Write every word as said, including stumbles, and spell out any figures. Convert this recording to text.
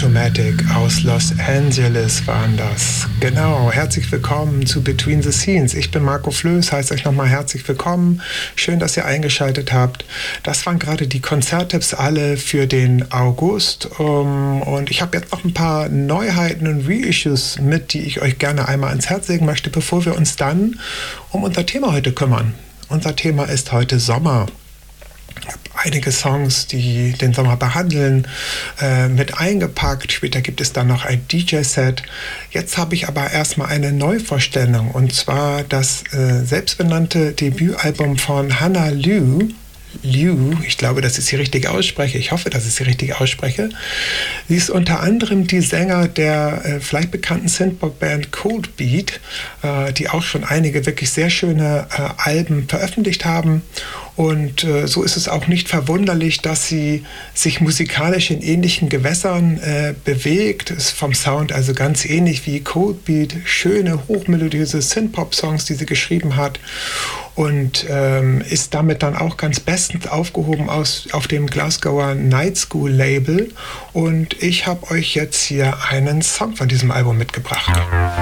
Automatic aus Los Angeles waren das. Genau, herzlich willkommen zu Between the Scenes. Ich bin Marco Flöß, heiße euch nochmal herzlich willkommen. Schön, dass ihr eingeschaltet habt. Das waren gerade die Konzerttipps alle für den August. Um, und ich habe jetzt noch ein paar Neuheiten und Reissues mit, die ich euch gerne einmal ans Herz legen möchte, bevor wir uns dann um unser Thema heute kümmern. Unser Thema ist heute Sommer. Ich habe einige Songs, die den Sommer behandeln, äh, mit eingepackt. Später gibt es dann noch ein D J-Set. Jetzt habe ich aber erstmal eine Neuvorstellung, und zwar das äh, selbstbenannte Debütalbum von Hannah Liu. Liu, ich glaube, dass ich sie richtig ausspreche. Ich hoffe, dass ich sie richtig ausspreche. Sie ist unter anderem die Sänger der äh, vielleicht bekannten Synthpop-Band Cold Beat, äh, die auch schon einige wirklich sehr schöne äh, Alben veröffentlicht haben. Und äh, so ist es auch nicht verwunderlich, dass sie sich musikalisch in ähnlichen Gewässern äh, bewegt. Ist vom Sound also ganz ähnlich wie Cold Beat. Schöne, hochmelodiöse Synthpop-Songs, die sie geschrieben hat. Und ähm, ist damit dann auch ganz bestens aufgehoben aus, auf dem Glasgower Night School Label. Und ich habe euch jetzt hier einen Song von diesem Album mitgebracht.